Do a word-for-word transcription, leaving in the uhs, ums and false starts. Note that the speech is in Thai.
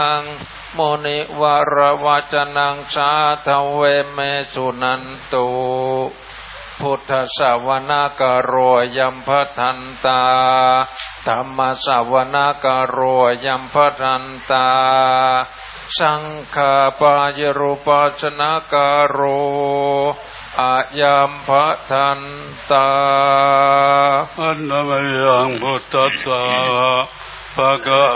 นังโมนิวรวจนังสาทเวเมสุนันตุพุทธสาวนาคโรยัมพัทันตาธัมมสาวนาคโรยัมพัทันตาสังฆปายรูปัสสนาคโรอายัมพัทันตาอันนามยังพุทธัสสะภะคะ